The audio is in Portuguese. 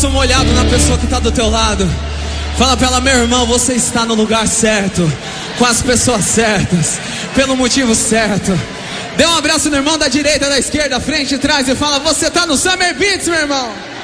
abraço molhado na pessoa que está do teu lado. Fala pra ela: meu irmão, você está no lugar certo, com as pessoas certas, pelo motivo certo. Dê um abraço no irmão da direita, da esquerda, frente e trás e fala: você está no Summer Beats, meu irmão.